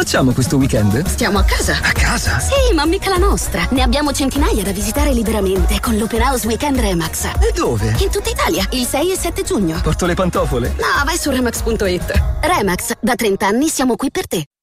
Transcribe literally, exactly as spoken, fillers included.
facciamo questo weekend? Stiamo a casa. A casa? Sì, ma mica la nostra. Ne abbiamo centinaia da visitare liberamente con l'Open House Weekend Remax. E dove? In tutta Italia, il sei e sette giugno. Porto le pantofole? No, vai su Remax punto it. Remax, da trenta anni siamo qui per te.